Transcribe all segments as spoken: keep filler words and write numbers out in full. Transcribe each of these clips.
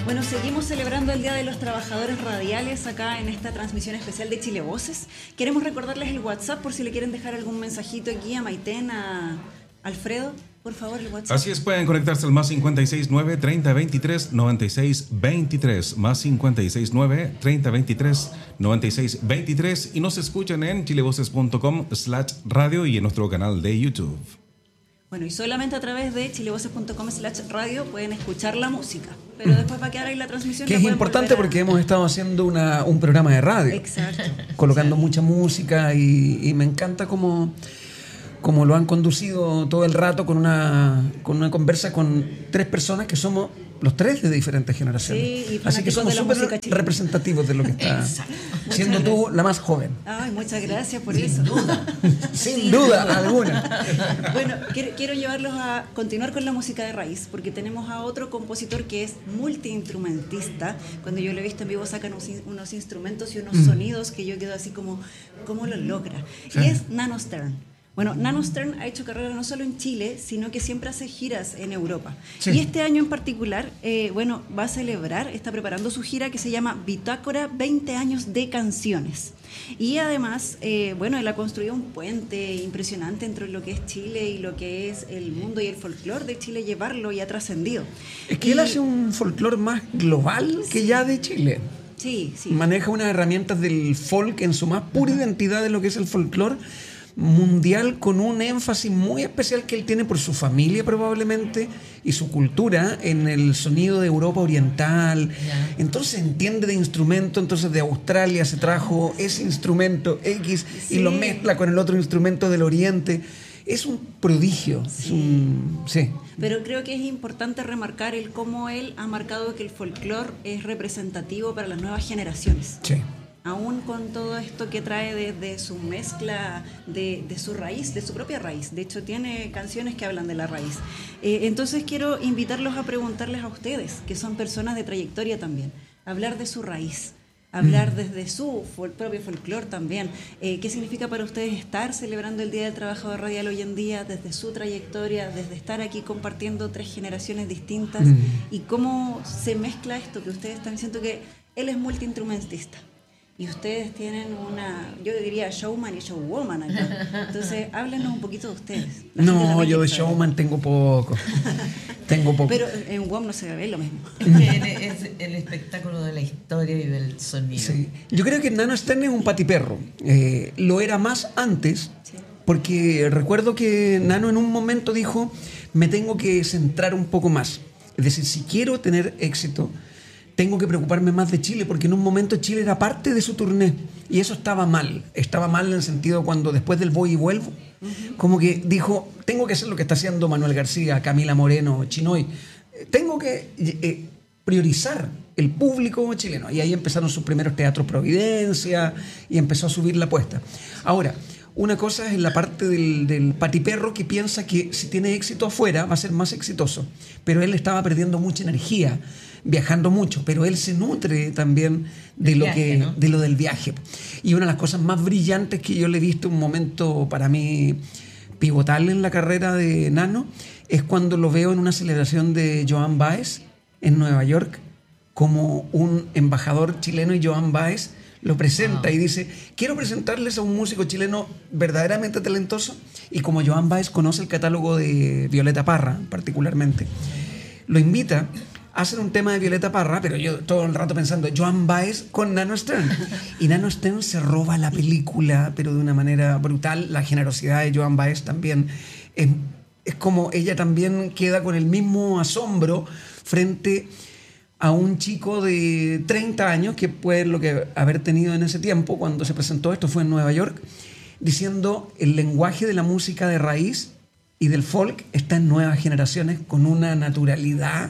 Bueno, seguimos celebrando el Día de los Trabajadores Radiales acá en esta transmisión especial de Chile Voces. Queremos recordarles el WhatsApp por si le quieren dejar algún mensajito aquí a Maitén, a Alfredo. Por favor, el WhatsApp. Así es, pueden conectarse al más cincuenta y seis nueve, treinta veintitrés, noventa y seis veintitrés, más cincuenta y seis nueve, treinta veintitrés, noventa y seis veintitrés y nos escuchan en chilevoces punto com slash radio y en nuestro canal de YouTube. Bueno, y solamente a través de chilevoces punto com slash radio pueden escuchar la música, pero mm. después va a quedar ahí la transmisión. Que es importante a... porque hemos estado haciendo una, un programa de radio. Exacto. Colocando exacto. mucha música y, y me encanta cómo... como lo han conducido todo el rato con una, con una conversa con tres personas que somos los tres de diferentes generaciones. Sí, así que somos súper representativos de lo que está Exacto. siendo tú la más joven. Ay, muchas gracias por Sin eso. Duda. Sin sí. duda alguna. Bueno, quiero, quiero llevarlos a continuar con la música de raíz, porque tenemos a otro compositor que es multiinstrumentista. Cuando yo lo he visto en vivo sacan unos, unos instrumentos y unos mm. sonidos que yo quedo así como, ¿cómo lo logra? Sí. Y es Nano Stern. Bueno, Nano Stern ha hecho carrera no solo en Chile, sino que siempre hace giras en Europa. Sí. Y este año en particular, eh, bueno, va a celebrar, está preparando su gira que se llama Bitácora veinte años de canciones. Y además, eh, bueno, él ha construido un puente impresionante entre lo que es Chile y lo que es el mundo y el folclore de Chile, llevarlo y ha trascendido. Es que y, él hace un folclore más global que sí. ya de Chile. Sí, sí. Maneja unas herramientas del folk en su más pura uh-huh. identidad de lo que es el folclore mundial, con un énfasis muy especial que él tiene por su familia probablemente y su cultura en el sonido de Europa Oriental. Yeah. Entonces entiende de instrumento, entonces de Australia se trajo ese instrumento X sí. y lo mezcla con el otro instrumento del Oriente. Es un prodigio. Sí. Es un, sí. Pero creo que es importante remarcar el cómo él ha marcado que el folclore es representativo para las nuevas generaciones. Sí. Aún con todo esto que trae desde de su mezcla, de, de su raíz, de su propia raíz. De hecho, tiene canciones que hablan de la raíz. Eh, entonces quiero invitarlos a preguntarles a ustedes, que son personas de trayectoria también, hablar de su raíz, hablar mm. desde su fol- propio folclore también. Eh, ¿Qué significa para ustedes estar celebrando el Día del Trabajador Radial hoy en día, desde su trayectoria, desde estar aquí compartiendo tres generaciones distintas? Mm. Y cómo se mezcla esto que ustedes están diciendo, que él es multiinstrumentista. Y ustedes tienen una, yo diría showman y showwoman acá. Entonces, háblenos un poquito de ustedes. La no, yo de showman tengo poco. tengo poco. Pero en W O M no se ve lo mismo. Es el espectáculo de la historia y del sonido. Sí. Yo creo que Nano Stern es un patiperro. Eh, lo era más antes, sí. porque recuerdo que Nano en un momento dijo, me tengo que centrar un poco más. Es decir, si quiero tener éxito, tengo que preocuparme más de Chile, porque en un momento Chile era parte de su tournée y eso estaba mal. Estaba mal en el sentido cuando después del Voy y Vuelvo, uh-huh. como que dijo, tengo que hacer lo que está haciendo Manuel García, Camila Moreno, Chinoy. Tengo que eh, priorizar el público chileno. Y ahí empezaron sus primeros teatros Providencia y empezó a subir la apuesta. Ahora, una cosa es la parte del, del patiperro que piensa que si tiene éxito afuera va a ser más exitoso. Pero él estaba perdiendo mucha energía, viajando mucho, pero él se nutre también de lo, viaje, que, ¿no? de lo del viaje. Y una de las cosas más brillantes que yo le he visto, un momento para mí pivotal en la carrera de Nano, es cuando lo veo en una celebración de Joan Baez en Nueva York, como un embajador chileno, y Joan Baez lo presenta wow. y dice, quiero presentarles a un músico chileno verdaderamente talentoso. Y como Joan Baez conoce el catálogo de Violeta Parra particularmente, lo invita a hacer un tema de Violeta Parra, pero yo todo el rato pensando, Joan Baez con Nano Stern. Y Nano Stern se roba la película, pero de una manera brutal. La generosidad de Joan Baez también. Es, es como ella también queda con el mismo asombro frente a un chico de treinta años, que puede lo que haber tenido en ese tiempo, cuando se presentó esto fue en Nueva York, diciendo el lenguaje de la música de raíz y del folk está en nuevas generaciones con una naturalidad.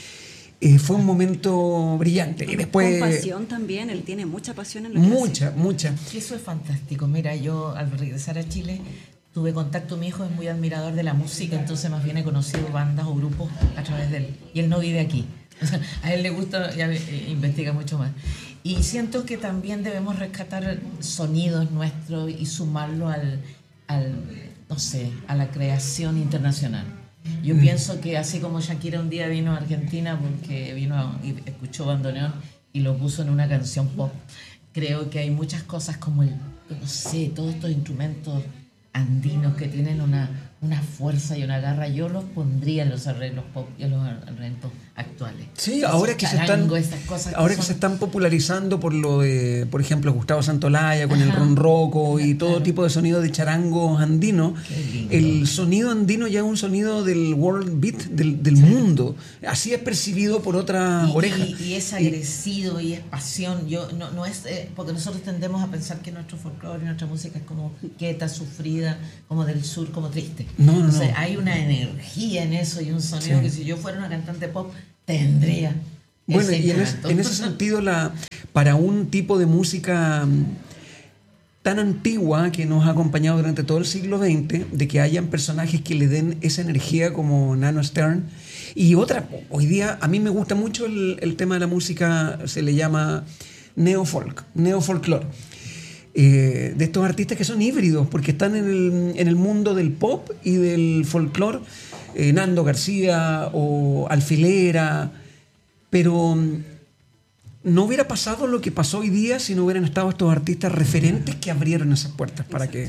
Eh, fue un momento brillante. Y después, con pasión también, él tiene mucha pasión en lo que Mucha, hace. mucha. Eso es fantástico. Mira, yo al regresar a Chile tuve contacto, mi hijo es muy admirador de la música, entonces más bien he conocido bandas o grupos a través de él. Y él no vive aquí. O sea, a él le gusta, ya eh, investiga mucho más. Y siento que también debemos rescatar sonidos nuestros y sumarlo al, al, no sé, a la creación internacional. Yo mm. pienso que así como Shakira un día vino a Argentina porque vino y escuchó bandoneón y lo puso en una canción pop, creo que hay muchas cosas como el, no sé, todos estos instrumentos andinos que tienen una, una fuerza y una garra, yo los pondría en los arreglos pop y en los arreglos actuales. Sí, ahora que charango, se están ahora que, que son... se están popularizando por lo de, por ejemplo, Gustavo Santolaya con Ajá, el ronroco y todo claro. tipo de sonido de charangos andinos. El sonido andino ya es un sonido del world beat, del, del sí. mundo. Así es percibido por otra y, oreja. Y, y es agresivo y, y es pasión. Yo no, no es eh, porque nosotros tendemos a pensar que nuestro folclore y nuestra música es como quieta, sufrida, como del sur, como triste. No, no, Entonces, no. hay una energía en eso y un sonido sí. que si yo fuera una cantante pop tendría. Bueno, y en, es, en ese sentido, la, para un tipo de música tan antigua que nos ha acompañado durante todo el siglo veinte, de que hayan personajes que le den esa energía como Nano Stern. Y otra, hoy día a mí me gusta mucho el, el tema de la música, se le llama neofolk, neofolklore. Eh, de estos artistas que son híbridos, porque están en el, en el mundo del pop y del folclore. Eh, Nando García o Alfilera, pero no hubiera pasado lo que pasó hoy día si no hubieran estado estos artistas referentes que abrieron esas puertas para que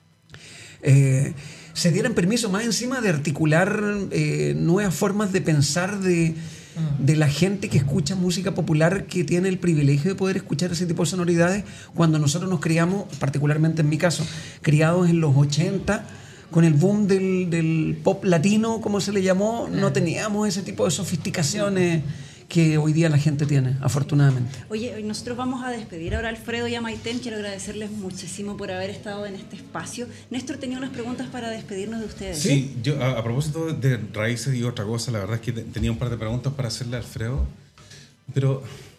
eh, se dieran permiso más encima de articular eh, nuevas formas de pensar de, de la gente que escucha música popular, que tiene el privilegio de poder escuchar ese tipo de sonoridades cuando nosotros nos criamos, particularmente en mi caso, criados en los ochenta, con el boom del, del pop latino, como se le llamó, claro. no teníamos ese tipo de sofisticaciones que hoy día la gente tiene, afortunadamente. Oye, nosotros vamos a despedir ahora a Alfredo y a Maiten. Quiero agradecerles muchísimo por haber estado en este espacio. Néstor tenía unas preguntas para despedirnos de ustedes. Sí, yo a, a propósito de raíces y otra cosa, la verdad es que te, tenía un par de preguntas para hacerle a Alfredo, pero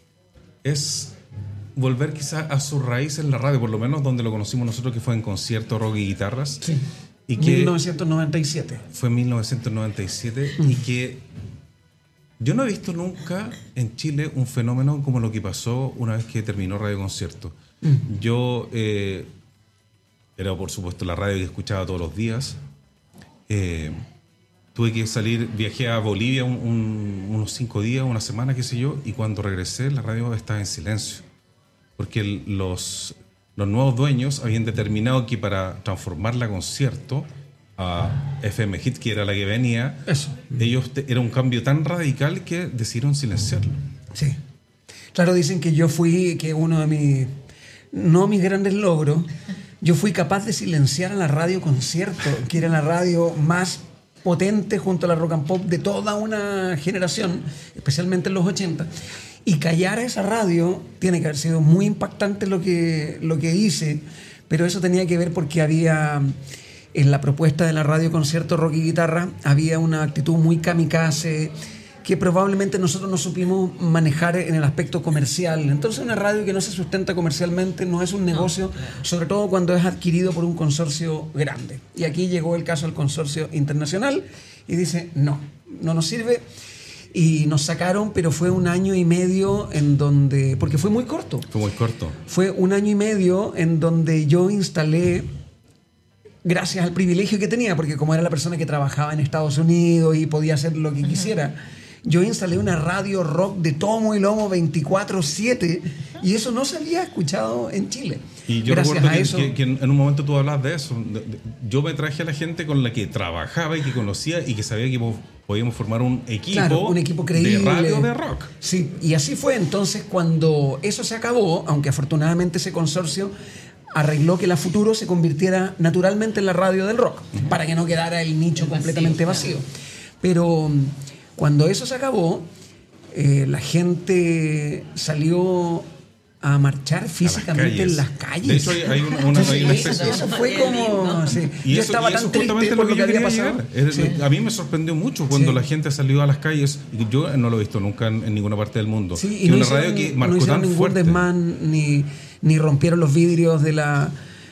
es volver quizás a sus raíces en la radio, por lo menos donde lo conocimos nosotros, que fue en concierto, rock y guitarras. Sí. Y que mil novecientos noventa y siete. Fue en mil novecientos noventa y siete mm. y que yo no he visto nunca en Chile un fenómeno como lo que pasó una vez que terminó Radio Concierto. Mm. Yo eh, era por supuesto la radio que escuchaba todos los días. Eh, tuve que salir, viajé a Bolivia un, un, unos cinco días, una semana, qué sé yo, y cuando regresé la radio estaba en silencio. Porque el, los... Los nuevos dueños habían determinado que para transformarla a concierto a F M Hit, que era la que venía, Eso. ellos te, era un cambio tan radical que decidieron silenciarlo. Sí. Claro, dicen que yo fui, que uno de mis, no mis grandes logros, yo fui capaz de silenciar a la radio concierto, que era la radio más potente junto a la rock and pop de toda una generación, especialmente en los ochenta. Y callar a esa radio tiene que haber sido muy impactante lo que, lo que hice, pero eso tenía que ver porque había, en la propuesta de la radio concierto rock y guitarra, había una actitud muy kamikaze que probablemente nosotros no supimos manejar en el aspecto comercial. Entonces una radio que no se sustenta comercialmente no es un negocio, sobre todo cuando es adquirido por un consorcio grande. Y aquí llegó el caso del consorcio internacional y dice, no, no nos sirve. Y nos sacaron, pero fue un año y medio en donde... Porque fue muy corto. Fue muy corto. Fue un año y medio en donde yo instalé, gracias al privilegio que tenía, porque como era la persona que trabajaba en Estados Unidos y podía hacer lo que uh-huh. quisiera, yo instalé una radio rock de tomo y lomo veinticuatro siete y eso no se había escuchado en Chile. Y yo gracias recuerdo a que, eso, que, que en un momento tú hablabas de eso. De, de, yo me traje a la gente con la que trabajaba y que conocía y que sabía que podíamos formar un equipo, claro, un equipo creíble, de radio de rock. Sí, y así fue. Entonces, cuando eso se acabó, aunque afortunadamente ese consorcio arregló que la Futuro se convirtiera naturalmente en la radio del rock, uh-huh. para que no quedara el nicho completamente vacío. Pero cuando eso se acabó, eh, la gente salió a marchar físicamente en las calles. De hecho, hay, hay una, una, hay una especie. Eso fue como... Sí. Y yo eso, estaba y eso tan triste por lo que había pasado. Es, sí. A mí me sorprendió mucho cuando sí. la gente salió a las calles. Y yo no lo he visto nunca en, en ninguna parte del mundo. Sí, y y no una hicieron, radio que marcó no hicieron tan ningún fuerte. desmán, ni, ni rompieron los vidrios de la...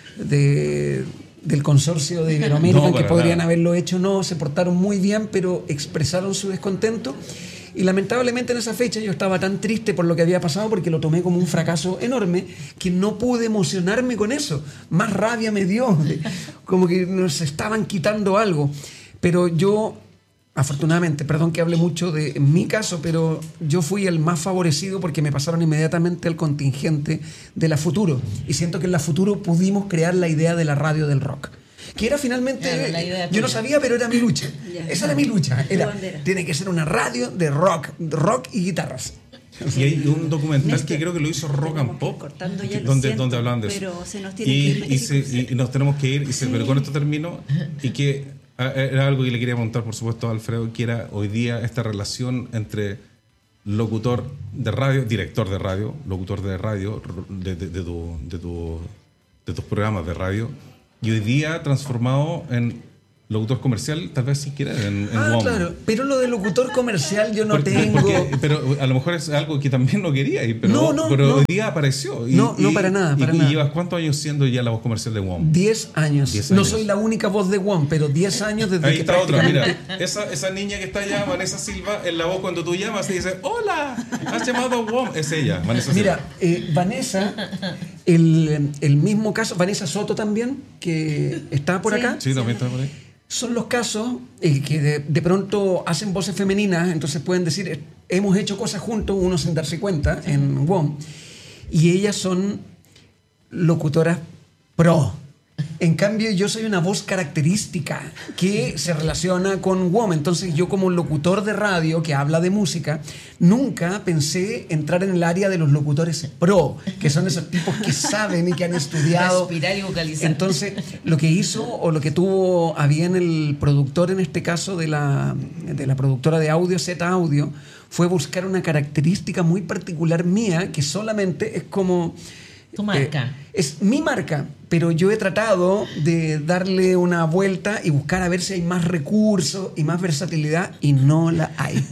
De, del consorcio de Iberoamérica, no, que podrían nada. haberlo hecho. No, se portaron muy bien, pero expresaron su descontento. Y lamentablemente en esa fecha yo estaba tan triste por lo que había pasado, porque lo tomé como un fracaso enorme, que no pude emocionarme con eso. Más rabia me dio, como que nos estaban quitando algo. Pero yo afortunadamente, perdón que hable mucho de mi caso, pero yo fui el más favorecido porque me pasaron inmediatamente al contingente de la Futuro. Y siento que en la Futuro pudimos crear la idea de la radio del rock. Que era finalmente, Claro, la idea yo no tuya. sabía, pero era mi lucha. Ya. Esa era mi lucha. Tu Era, bandera. tiene que ser una radio de rock, rock y guitarras. Y hay un documental Néstor, que creo que lo hizo Rock and tenemos que ir Pop, cortando ya, que- lo donde, siento, donde hablan de eso. pero se nos tiene y, que ir, y, se- y- y nos tenemos que ir, y se- Sí. pero con esto termino. Y que ah, era algo que le quería preguntar, por supuesto, a Alfredo, que era hoy día esta relación entre locutor de radio, director de radio, locutor de radio, de, de, de tu- de tu- de tus programas de radio, y hoy día transformado en locutor comercial, tal vez si quieres, en, en Ah, W O M. claro. Pero lo de locutor comercial yo no Porque- tengo. porque- pero a lo mejor es algo que también no quería, y- pero, No, no, pero no. hoy día apareció. Y, No, no, y- para nada, y- para y nada. llevas cuántos años siendo ya la voz comercial de W O M? Diez años. Diez No años. soy la única voz de One, pero diez años desde Ahí que está otra, prácticamente- mira. Esa, esa niña que está allá, Vanessa Silva, en la voz cuando tú llamas y dice, hola, has llamado a W O M. Es ella, Vanessa Mira, Silva. eh, Vanessa, el, el mismo caso, Vanessa Soto también, que está por Sí. acá, Sí, también está por ahí. son los casos eh, que de, de pronto hacen voces femeninas, entonces pueden decir, eh, hemos hecho cosas juntos, uno sin darse cuenta, en W O M, y ellas son locutoras pro. En cambio, yo soy una voz característica que se relaciona con W O M. Entonces, yo como locutor de radio que habla de música, nunca pensé entrar en el área de los locutores pro, que son esos tipos que saben y que han estudiado. Respirar y vocalizar. Entonces, lo que hizo o lo que tuvo a bien el productor, en este caso de la, de la productora de audio, Z Audio, fue buscar una característica muy particular mía, que solamente es como... Tu marca. Eh, es mi marca, pero yo he tratado de darle una vuelta y buscar a ver si hay más recursos y más versatilidad, y no la hay.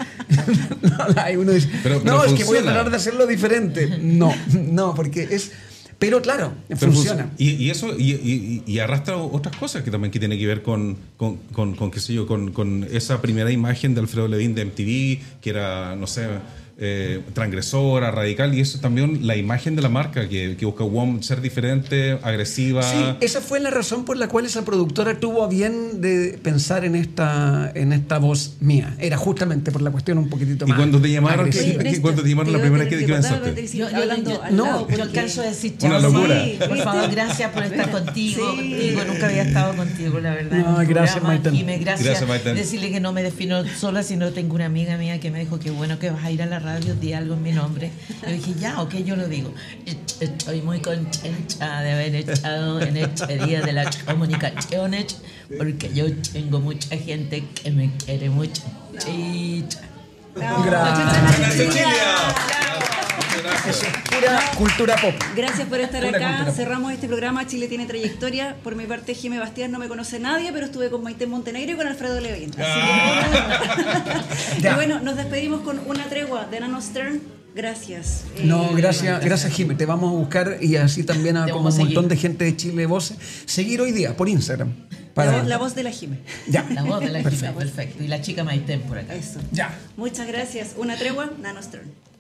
No la hay. Uno dice, Pero- pero no, es que voy a funciona. tratar de hacerlo diferente. No, no, porque es... Pero claro, Pero funciona. func- Y, y eso, y, y- y arrastra otras cosas que también que tiene que ver con, con, con, con, qué sé yo, con, con esa primera imagen de Alfredo Levin de M T V, que era, no sé, eh, transgresora, radical, y eso también la imagen de la marca, que, que busca W O M ser diferente, agresiva. Sí, esa fue la razón por la cual esa productora tuvo a bien de pensar en esta, en esta voz mía. Era justamente por la cuestión un poquitito Y más. cuando te llamaron, agresiva. ¿qué- Oye, Néstor, cuando te llamaron la voy a primera, tener ¿qué- que qué cortar, pensaste? voy a Yo, decir, yo- hablando yo- al no, lado, yo porque- alcanzo a decir Una chao. locura. Sí, por favor, gracias por estar contigo, Sí. contigo. Nunca había estado contigo, la verdad. No, en un gracias, programa. Maiten. Jime, gracias. Gracias, Maiten. Decirle que no me defino sola, sino tengo una amiga mía que me dijo que bueno que vas a ir a la radio, di algo en mi nombre. Yo dije, ya, ok, yo lo digo. Estoy muy contenta de haber estado en este día de las comunicaciones, porque yo tengo mucha gente que me quiere mucho. Chita. Bravo. Gracias. Cecilia. Eso es pura cultura pop. Gracias por estar Pura acá. cultura. Cerramos este programa. Chile tiene trayectoria. Por mi parte, Jimé Bastián no me conoce nadie, pero estuve con Maite Montenegro y con Alfredo Levin. Así que- Ya. y bueno, nos despedimos con una tregua de Nano Stern. Gracias. No, Eh, gracias, gracias Jimé. Te vamos a buscar y así también a Te como vamos un a montón seguir. de gente de Chile Voces. Seguir hoy día por Instagram. La, Para... voz, la voz de la Jimé. Ya. La voz de la Perfecto. chica, perfecto. Y la chica Maiten por acá. Eso. Ya. Muchas gracias. Una tregua, Nano Stern.